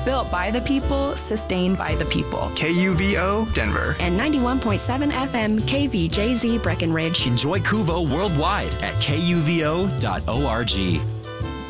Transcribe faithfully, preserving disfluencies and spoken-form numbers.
Built by the people, sustained by the people. K U V O Denver. And ninety-one point seven F M K V J Z Breckenridge. Enjoy Kuvo worldwide at K U V O dot org.